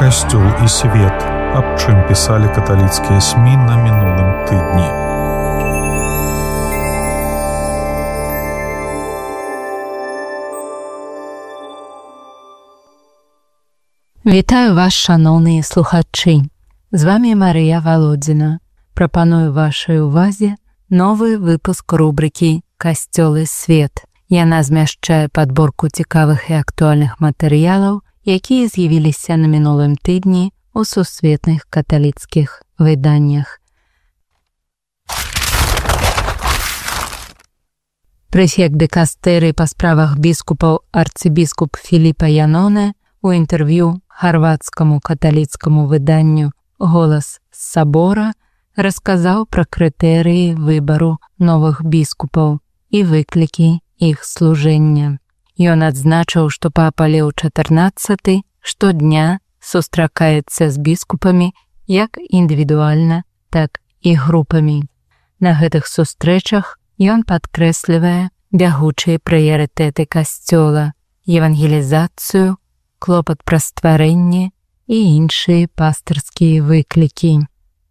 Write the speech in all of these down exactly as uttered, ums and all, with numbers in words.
Касцёл і свет, аб чым пісалі каталіцкія СМІ на мінулым тыдні. Вітаю вас, шановныя слухачы. З вами Марыя Володзіна. Прапаную вашай увазе новы выпуск рубрыкі «Касцёл і свет». Яна змяшчае падборку цікавых і актуальных матэрыялаў, якія з'явіліся на мінулым тыдні ў сусветных каталіцкіх выданнях. Прэфект дыкастэрыі па справах біскупаў арцыбіскуп Філіпа Яноне у інтэрв'ю харвацкаму каталіцкаму выданню «Голас з сабора» расказаў пра крытэрыі выбару новых біскупаў і выклікі іх служэння. Ён адзначыў, што папа Леў чатырнаццаты штодня сустракаецца з біскупамі як індывідуальна, так і групамі. На гэтых сустрэчах ён падкрэслівае бягучыя прыярытэты касцёла, евангелізацыю, клопат пра стварэнне і іншыя пастырскія выклікі.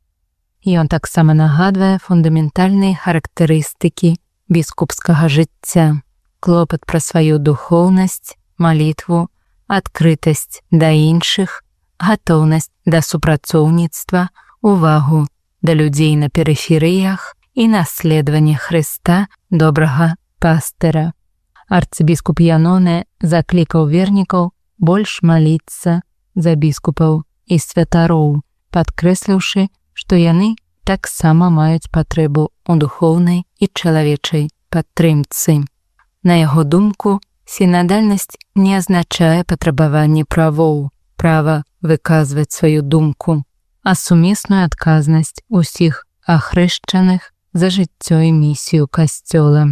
Ён таксама нагадвае фундаментальныя характарыстыкі біскупскага жыцця, клопат пра сваю духоўнасць, малітву, адкрытасць да іншых, гатоўнасць да супрацоўніцтва, увагу да людзей на перыферыях і наследаванне Хрыста, добрага пастыра. Арцыбіскуп Яноне заклікаў вернікаў больш маліцца за біскупаў і святароў, падкрэсліўшы, што яны таксама маюць патрэбу ў духоўнай і чалавечай падтрымцы. На яго думку, сінадальнасць не азначае патрабаванне правоў, права выказваць сваю думку, а сумесную адказнасць усіх ахрышчаных за жыццё і місію касцёла.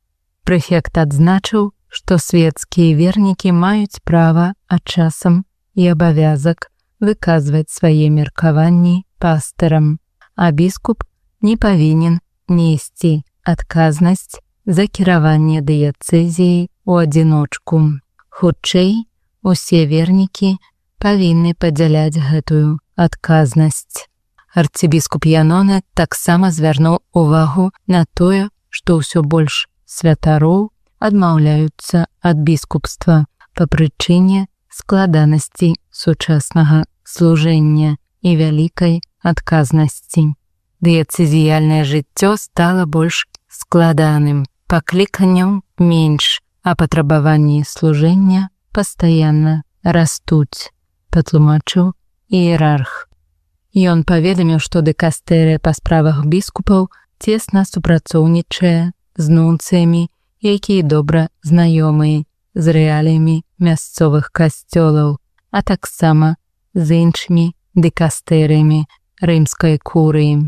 Прэфект адзначыў, што светскія вернікі маюць права, а часам і абавязак выказваць свае меркаванні пастырам, а біскуп не павінен несці адказнасць за кіраванне дыяцэзіяй у адзіночку. Хутчэй, усе вернікі павінны падзяляць гэтую адказнасць. Арцыбіскуп Яноне таксама звярнуў увагу на тое, што ўсё больш святароў адмаўляюцца ад біскупства па прычыне складанасці сучаснага служэння і вялікай адказнасці. Дыяцэзіяльнае жыццё стала больш складаным, пакліканняў менш, а патрабаванні служэння пастаянна растуць, патлумачыў іерарх. Ён паведаміў, што дыкастэрыя па справах біскупаў цесна супрацоўнічае з нунцыямі, якія добра знаёмыя з рэаліямі мясцовых касцёлаў, а таксама з іншымі дыкастэрыямі рымскай курыі.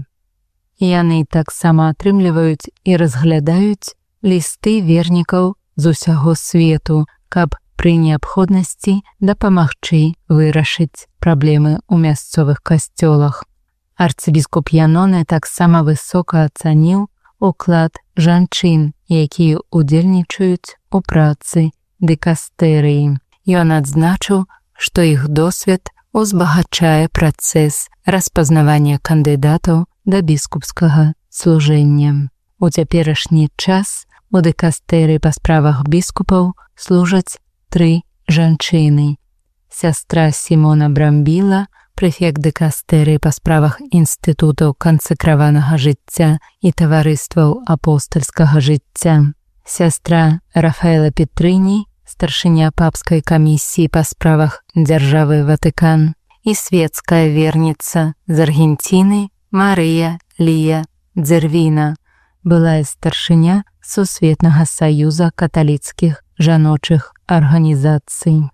Яны таксама атрымліваюць і разглядаюць лісты вернікаў з усяго свету, каб пры неабходнасці дапамагчы вырашыць праблемы ў мясцовых касцёлах. Арцыбіскуп Яноне таксама высока ацаніў уклад жанчын, якія ўдзельнічаюць у працы дыкастэрыі. Ён адзначыў, што іх досвед узбагачае працэс распазнавання кандыдатаў да біскупскага служэння. У цяперашні час у дыкастэрыі па справах біскупаў служаць тры жанчыны. Сястра Сімона Брамбіла, прэфект дыкастэрыі па справах інстытутаў кансакраванага жыцця і таварыстваў апостальскага жыцця. Сястра Рафаэла Петрыні, старшыня папскай камісіі па справах дзяржавы Ватыкан, і светская верніца з Аргенціны Марыя Лія Дзервіна, былая старшыня Сусветнага саюза каталіцкіх жаночых арганізацый.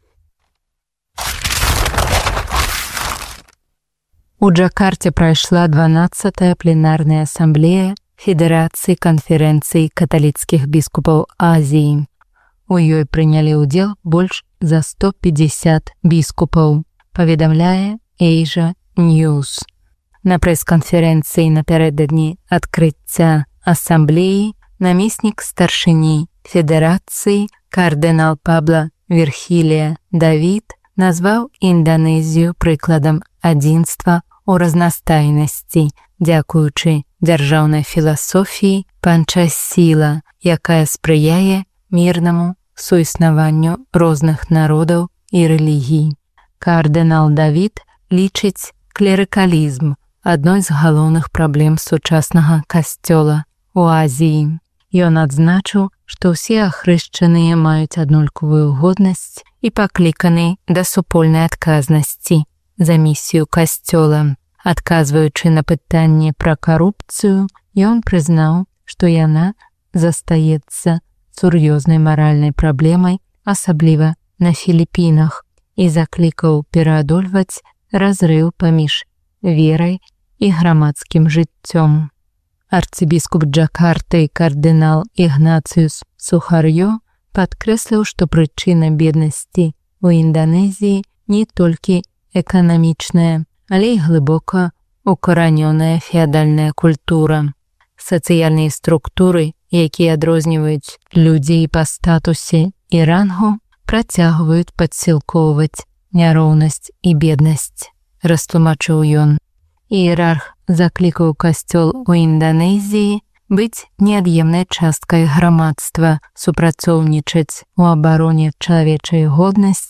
У Джакарце прайшла дванаццатая пленарная асамблея Федэрацыі канферэнцый каталіцкіх біскупаў Азіі. У ёй прынялі ўдзел больш за сто пятьдесят біскупаў, паведамляе Asia News. На прэс-канферэнцыі напярэдадні адкрыцця асамблеі намеснік старшыні Федэрацыі кардынал Пабло Верхілія Давід назваў Інданезію прыкладам адзінства ў разнастайнасці, дзякуючы дзяржаўнай філасофіі панчасіла, якая спрыяе мірнаму суіснаванню розных народаў і рэлігій. Кардынал Давід лічыць клерыкалізм адной з галоўных праблем сучаснага касцёла ў Азіі. Ён адзначыў, што ўсе ахрышчаныя маюць аднолькавую годнасць і пакліканы да супольнай адказнасці за місію касцёла. Адказваючы на пытанне пра карупцыю, ён прызнаў, што яна застаецца сур'ёзнай маральнай праблемай, асабліва на Філіпінах, і заклікаў пераадольваць разрыў паміж верай і грамадскім жыццём. Арцыбіскуп Джакарты кардынал Ігнацыюс Сухар'ё падкрэсліў, што прычына беднасці ў Інданезіі не толькі эканамічная, але і глыбока укаранёная феадальная культура. Сацыяльныя структуры, якія адрозніваюць людзей па статусе і рангу, працягваюць падсілкоўваць няроўнасць і беднасць, растлумачыў ён. Іерарх заклікаў касцёл у Інданезіі быць неад'емнай часткай грамадства, супрацоўнічаць у абароне чалавечай годнасці